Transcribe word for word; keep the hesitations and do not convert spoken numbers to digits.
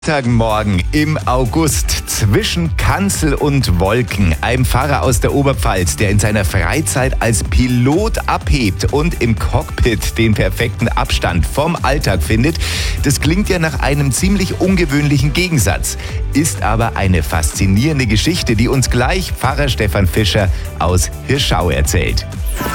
Morgen im August zwischen Kanzel und Wolken. Ein Fahrer aus der Oberpfalz, der in seiner Freizeit als Pilot abhebt und im Cockpit den perfekten Abstand vom Alltag findet. Das klingt ja nach einem ziemlich ungewöhnlichen Gegensatz, ist aber eine faszinierende Geschichte, die uns gleich Pfarrer Stefan Fischer aus Hirschau erzählt.